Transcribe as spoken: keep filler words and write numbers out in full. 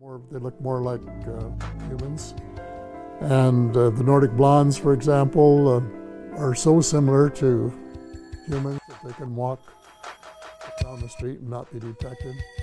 More, they look more like uh, humans. And uh, the Nordic blondes, for example, uh, are so similar to humans that they can walk down the street and not be detected.